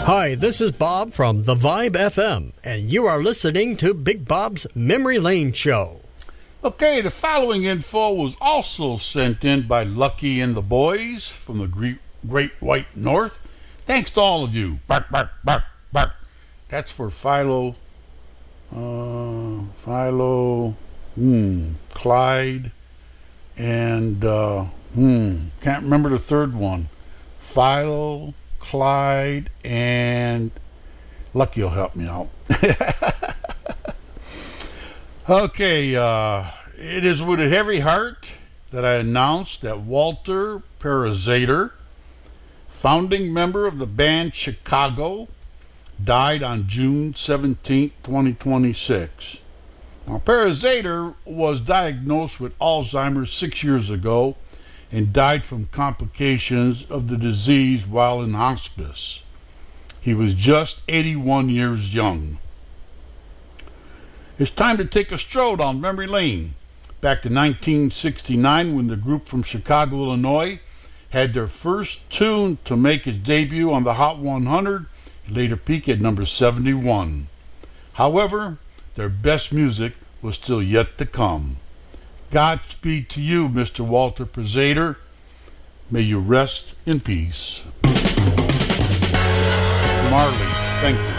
Hi, this is Bob from The Vibe FM, and you are listening to Big Bob's Memory Lane Show. Okay, the following info was also sent in by Lucky and the Boys from the Great White North. Thanks to all of you. Bark, bark, bark, bark. That's for Philo, Clyde, and, can't remember the third one. Philo, Clyde, and Lucky will help me out. Okay, it is with a heavy heart that I announced that Walter Parazater, founding member of the band Chicago, died on June 17, 2026. Now, Parazater was diagnosed with Alzheimer's 6 years ago and died from complications of the disease while in hospice. He was just 81 years young. It's time to take a stroll down memory lane, back to 1969 when the group from Chicago, Illinois had their first tune to make its debut on the Hot 100, later peak at number 71. However, their best music was still yet to come. Godspeed to you, Mr. Walter Parazater. May you rest in peace. Marley, thank you.